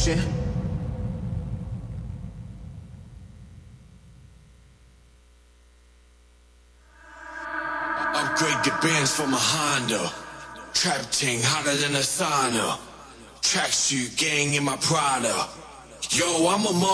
motion. Upgrade the bands from a Honda. Trap ting hotter than a sauna. Tracksuit gang in my Prada. Yo, I'm a